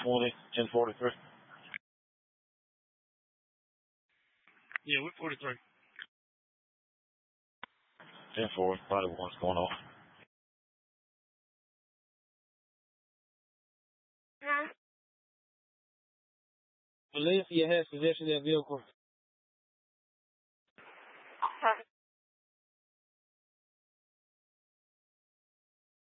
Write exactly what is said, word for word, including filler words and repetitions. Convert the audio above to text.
twenty, ten forty-three. Yeah, we're forty-three. ten forty, probably what's going on. Huh? Valencia has possession of that vehicle.